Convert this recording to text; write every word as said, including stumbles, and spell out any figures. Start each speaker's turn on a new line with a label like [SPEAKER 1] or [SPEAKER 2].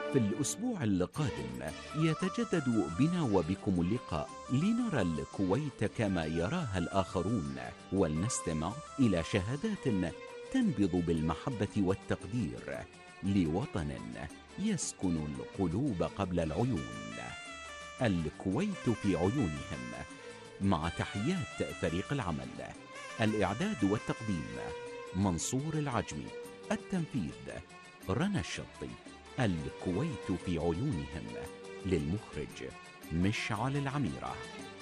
[SPEAKER 1] في الأسبوع القادم يتجدد بنا وبكم اللقاء لنرى الكويت كما يراها الآخرون، ولنستمع إلى شهادات تنبض بالمحبة والتقدير لوطن يسكن القلوب قبل العيون. الكويت في عيونهم، مع تحيات فريق العمل. الإعداد والتقديم منصور العجمي، التنفيذ رنا الشطي. الكويت في عيونهم، للمخرج مشعل العميرة.